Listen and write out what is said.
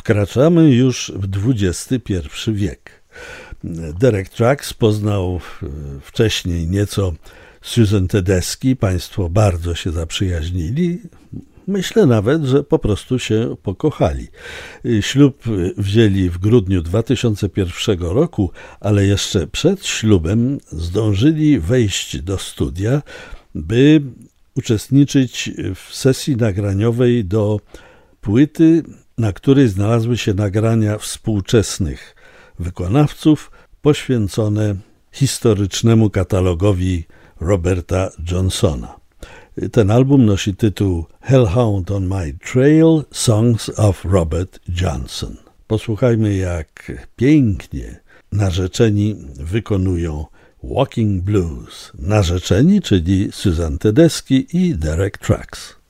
Wkraczamy już w XXI wiek. Derek Trucks poznał wcześniej nieco Susan Tedeschi. Państwo bardzo się zaprzyjaźnili. Myślę nawet, że po prostu się pokochali. Ślub wzięli w grudniu 2001 roku, ale jeszcze przed ślubem zdążyli wejść do studia, by uczestniczyć w sesji nagraniowej do płyty, na której znalazły się nagrania współczesnych wykonawców poświęcone historycznemu katalogowi Roberta Johnsona. Ten album nosi tytuł Hellhound on My Trail – Songs of Robert Johnson. Posłuchajmy, jak pięknie narzeczeni wykonują Walking Blues. Narzeczeni, czyli Susan Tedeschi i Derek Trucks.